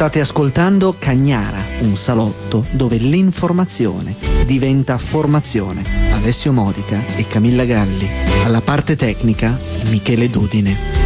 State ascoltando Cagnara, un salotto dove l'informazione diventa formazione. Alessio Modica e Camilla Galli. Alla parte tecnica, Michele Dudine.